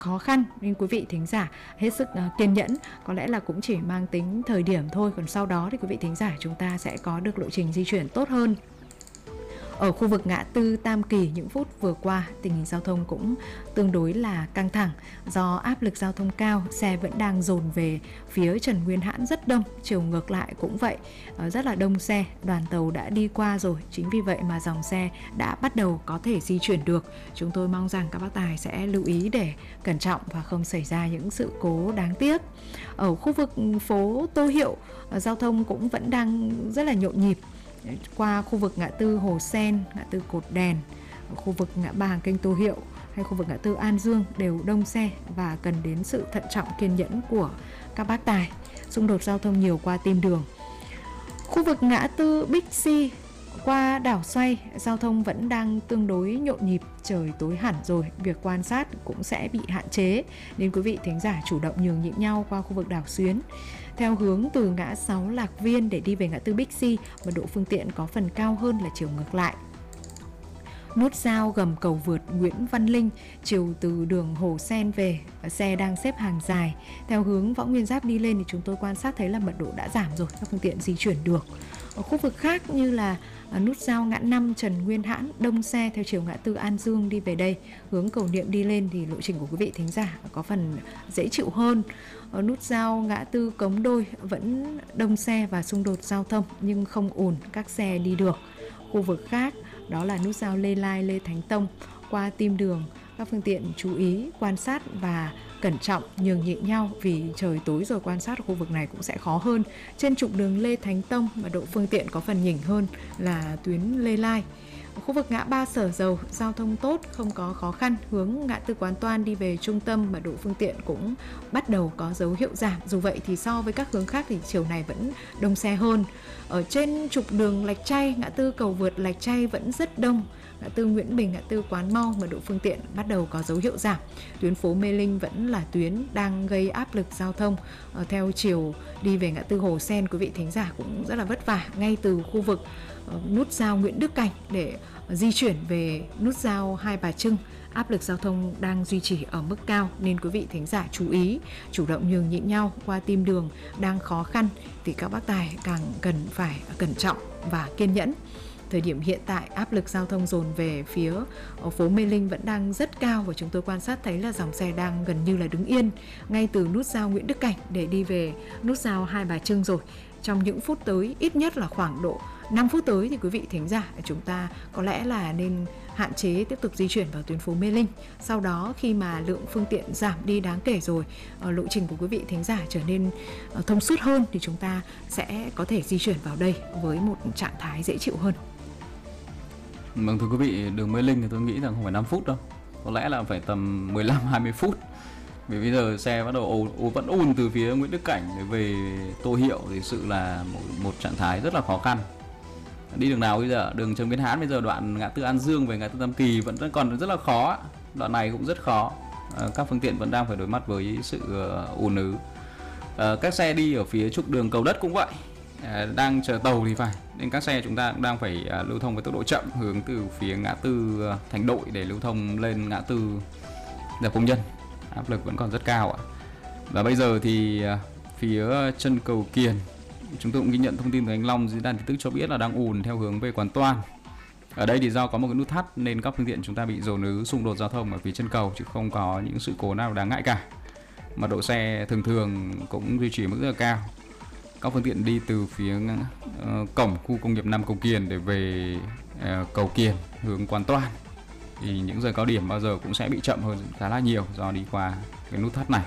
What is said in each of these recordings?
khó khăn nên quý vị thính giả hết sức kiên nhẫn, có lẽ là cũng chỉ mang tính thời điểm thôi, còn sau đó thì quý vị thính giả chúng ta sẽ có được lộ trình di chuyển tốt hơn. Ở khu vực ngã tư Tam Kỳ những phút vừa qua, tình hình giao thông cũng tương đối là căng thẳng. Do áp lực giao thông cao, xe vẫn đang dồn về phía Trần Nguyên Hãn rất đông, chiều ngược lại cũng vậy, rất là đông xe, đoàn tàu đã đi qua rồi. Chính vì vậy mà dòng xe đã bắt đầu có thể di chuyển được. Chúng tôi mong rằng các bác tài sẽ lưu ý để cẩn trọng và không xảy ra những sự cố đáng tiếc. Ở khu vực phố Tô Hiệu, giao thông cũng vẫn đang rất là nhộn nhịp. Qua khu vực ngã tư Hồ Sen, ngã tư Cột Đèn, khu vực ngã ba Hàng Kênh Tô Hiệu hay khu vực ngã tư An Dương đều đông xe và cần đến sự thận trọng kiên nhẫn của các bác tài. Xung đột giao thông nhiều qua Tim Đường. Khu vực ngã tư Bixi qua đảo xoay, giao thông vẫn đang tương đối nhộn nhịp, trời tối hẳn rồi, việc quan sát cũng sẽ bị hạn chế, nên quý vị thính giả chủ động nhường nhịn nhau qua khu vực đảo Xuyến. Theo hướng từ ngã 6 Lạc Viên để đi về ngã tư Bixi, mật độ phương tiện có phần cao hơn là chiều ngược lại. Nút giao gầm cầu vượt Nguyễn Văn Linh, chiều từ đường Hồ Sen về, xe đang xếp hàng dài. Theo hướng Võ Nguyên Giáp đi lên thì chúng tôi quan sát thấy là mật độ đã giảm rồi, các phương tiện di chuyển được. Ở khu vực khác như là nút giao ngã 5 Trần Nguyên Hãn, đông xe theo chiều ngã tư An Dương đi về đây. Hướng Cầu Niệm đi lên thì lộ trình của quý vị thính giả có phần dễ chịu hơn. Ở nút giao ngã tư Cống Đôi vẫn đông xe và xung đột giao thông nhưng không ùn, các xe đi được. Khu vực khác đó là nút giao Lê Lai, Lê Thánh Tông qua Tim Đường, các phương tiện chú ý quan sát và cẩn trọng, nhường nhịn nhau vì trời tối rồi, quan sát ở khu vực này cũng sẽ khó hơn. Trên trục đường Lê Thánh Tông, mật độ phương tiện có phần nhỉnh hơn là tuyến Lê Lai. Ở khu vực ngã ba Sở Dầu, giao thông tốt, không có khó khăn. Hướng ngã tư Quán Toan đi về trung tâm, mật độ phương tiện cũng bắt đầu có dấu hiệu giảm. Dù vậy thì so với các hướng khác thì chiều này vẫn đông xe hơn. Ở trên trục đường Lạch Tray, ngã tư cầu vượt Lạch Tray vẫn rất đông. Ngã tư Nguyễn Bình, ngã tư Quán Mau, mật độ phương tiện bắt đầu có dấu hiệu giảm. Tuyến phố Mê Linh vẫn là tuyến đang gây áp lực giao thông. Theo chiều đi về ngã tư Hồ Sen, quý vị thính giả cũng rất là vất vả ngay từ khu vực nút giao Nguyễn Đức Cảnh để di chuyển về nút giao Hai Bà Trưng. Áp lực giao thông đang duy trì ở mức cao nên quý vị thính giả chú ý, chủ động nhường nhịn nhau. Qua Tim Đường đang khó khăn thì các bác tài càng cần phải cẩn trọng và kiên nhẫn. Thời điểm hiện tại áp lực giao thông dồn về phía phố Mê Linh vẫn đang rất cao và chúng tôi quan sát thấy là dòng xe đang gần như là đứng yên ngay từ nút giao Nguyễn Đức Cảnh để đi về nút giao Hai Bà Trưng rồi. Trong những phút tới, ít nhất là khoảng độ 5 phút tới thì quý vị thính giả chúng ta có lẽ là nên hạn chế tiếp tục di chuyển vào tuyến phố Mê Linh. Sau đó khi mà lượng phương tiện giảm đi đáng kể rồi, lộ trình của quý vị thính giả trở nên thông suốt hơn thì chúng ta sẽ có thể di chuyển vào đây với một trạng thái dễ chịu hơn. Vâng, thưa quý vị, đường Mê Linh thì tôi nghĩ rằng không phải 5 phút đâu, có lẽ là phải tầm 15-20 phút. Vì bây giờ xe bắt đầu vẫn ùn từ phía Nguyễn Đức Cảnh để về Tô Hiệu thì sự là một trạng thái rất là khó khăn. Đi đường nào bây giờ? Đường Trần Nguyên Hãn bây giờ đoạn ngã tư An Dương về ngã tư Tam Kỳ vẫn còn rất là khó. Đoạn này cũng rất khó. Các phương tiện vẫn đang phải đối mặt với sự ùn ứ. Các xe đi ở phía trục đường Cầu Đất cũng vậy, đang chờ tàu thì phải, nên các xe chúng ta cũng đang phải lưu thông với tốc độ chậm hướng từ phía ngã tư Thành Đội để lưu thông lên ngã tư Dạp Công Nhân. Áp lực vẫn còn rất cao ạ. Và bây giờ thì phía chân cầu Kiền, chúng tôi cũng ghi nhận thông tin từ anh Long, diễn đàn tin tức cho biết là đang ùn theo hướng về Quán Toan. Ở đây thì do có một cái nút thắt nên các phương tiện chúng ta bị dồn ứ xung đột giao thông ở phía chân cầu, chứ không có những sự cố nào đáng ngại cả. Mật độ xe thường cũng duy trì mức rất là cao. Các phương tiện đi từ phía cổng khu công nghiệp 5 cầu Kiền để về cầu Kiền hướng Quán Toan thì những giờ cao điểm bao giờ cũng sẽ bị chậm hơn khá là nhiều do đi qua cái nút thắt này.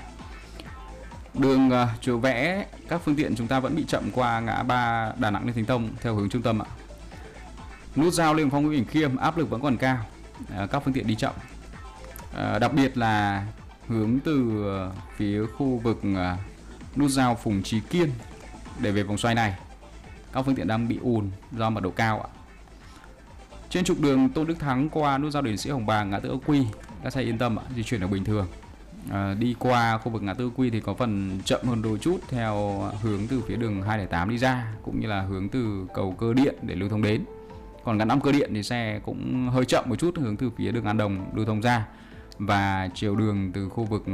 Đường Chùa Vẽ, các phương tiện chúng ta vẫn bị chậm qua ngã ba Đà Nẵng đến Thánh Tông theo hướng trung tâm ạ. Nút giao Lê Hồng Phong Nguyễn Bỉnh Khiêm, áp lực vẫn còn cao, các phương tiện đi chậm. Đặc biệt là hướng từ phía khu vực nút giao Phùng Trí Kiên để về vòng xoay này, các phương tiện đang bị ùn do mật độ cao ạ. Trên trục đường Tôn Đức Thắng qua nút giao Điển Sĩ Hồng Bàng, ngã tư Âu Quy, các xe yên tâm ạ, di chuyển được bình thường. Đi qua khu vực ngã tư Âu Quy thì có phần chậm hơn đôi chút theo hướng từ phía đường 208 đi ra, cũng như là hướng từ cầu Cơ Điện để lưu thông đến. Còn ngã 5 Cơ Điện thì xe cũng hơi chậm một chút hướng từ phía đường An Đồng lưu thông ra. và chiều đường từ khu vực